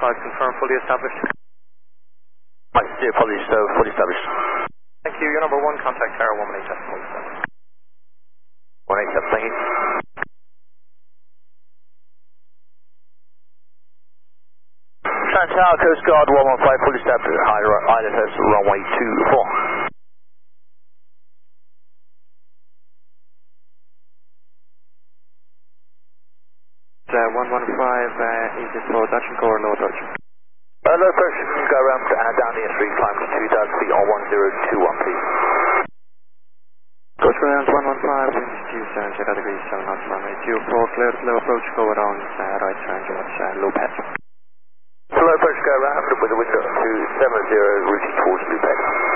confirm, fully established. Mike, apologies, so fully established. Thank you. Your number 1, contact Tower 187, fully established. 187, thank you. Tower, Coast Guard 115, fully established, ILS runway 24. 115, Egypt for Dutch and Core, low approach. Low approach, go around down the S3, climb to 2,000 feet on 1021, please. Coach ground 115, wind is 270 degrees, 7 knots, runway 24, clear to low approach, go around right turn towards low pad. So low approach, go around with a window to 70, routing towards Lupet.